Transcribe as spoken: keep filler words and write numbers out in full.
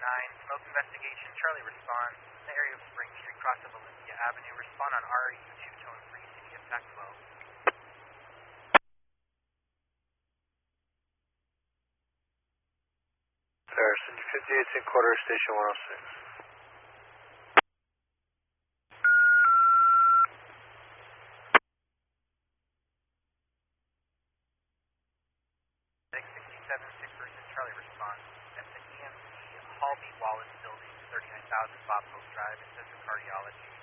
nine, smoke investigation. Charlie responds. In the area of Spring Street, cross of Olympia Avenue. Respond on R E U two tone three, city impact low. Harrison, fifty-eight and quarter, station one oh six. six sixty-seven, six person, Charlie responds. That's the E M C Hallby Wallace Building, thirty-nine thousand Bob Hope Drive. It says for cardiology.